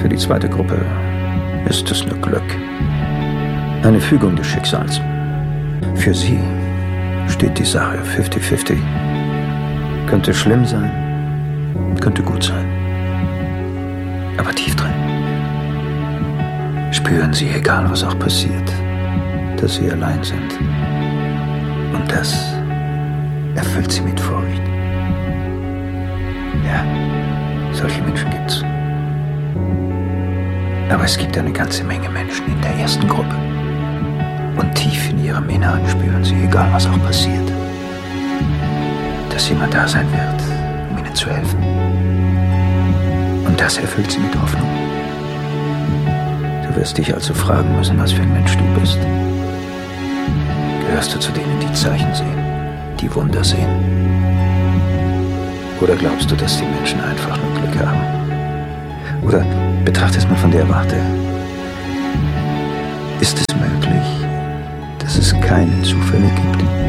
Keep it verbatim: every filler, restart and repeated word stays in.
Für die zweite Gruppe ist es nur Glück. Eine Fügung des Schicksals. Für sie steht die Sache fifty fifty. Könnte schlimm sein, könnte gut sein. Aber tief drin spüren sie, egal was auch passiert, dass sie allein sind. Und das erfüllt sie mit Furcht. Ja, solche Menschen gibt's. Aber es gibt eine ganze Menge Menschen in der ersten Gruppe. Und tief in ihrem Inneren spüren sie, egal was auch passiert, dass jemand da sein wird, um ihnen zu helfen. Und das erfüllt sie mit Hoffnung. Du wirst dich also fragen müssen, was für ein Mensch du bist. Gehörst du zu denen, die Zeichen sehen, die Wunder sehen? Oder glaubst du, dass die Menschen einfach nur Glück haben? Oder betrachte es mal von der Warte. Ist es möglich, dass es keine Zufälle gibt?